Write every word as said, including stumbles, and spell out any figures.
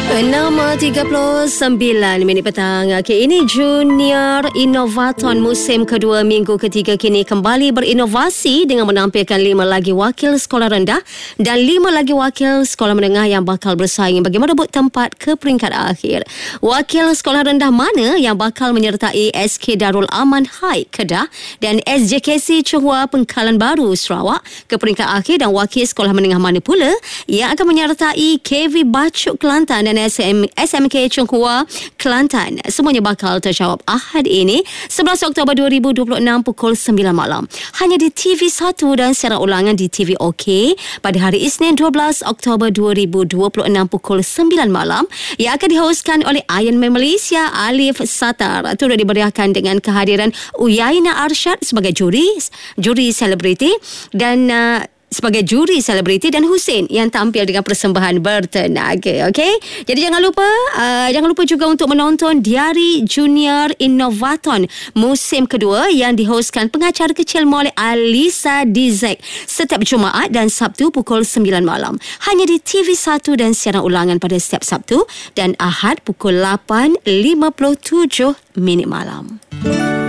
enam tiga puluh sembilan minit petang. Okay, ini Junior Innovaton musim kedua minggu ketiga kini kembali berinovasi dengan menampilkan lima lagi wakil sekolah rendah dan lima lagi wakil sekolah menengah yang bakal bersaing bagi merebut tempat ke peringkat akhir. Wakil sekolah rendah mana yang bakal menyertai S K Darul Aman High Kedah dan S J K C Chonghua Pengkalan Baru Sarawak ke peringkat akhir, dan wakil sekolah menengah mana pula yang akan menyertai K V Bachuk Kelantan dan S M, S M K Chonghua Kelantan. Semuanya bakal terjawab Ahad ini sebelas Oktober dua ribu dua puluh enam pukul sembilan malam. Hanya di T V satu dan siaran ulangan di T V OK pada hari Isnin dua belas Oktober dua ribu dua puluh enam pukul sembilan malam, yang akan dihostkan oleh Iron Man Malaysia Alif Satar. Turut diberiakan dengan kehadiran Uyaina Arsyad sebagai juri juri selebriti dan uh, sebagai juri selebriti dan Hussein yang tampil dengan persembahan bertenaga. Okey. Jadi jangan lupa uh, jangan lupa juga untuk menonton Diari Junior Innovaton musim kedua yang dihostkan pengacara kecil oleh Alisa Dizek setiap Jumaat dan Sabtu pukul sembilan malam. Hanya di T V satu dan siaran ulangan pada setiap Sabtu dan Ahad pukul lapan lima puluh tujuh minit malam.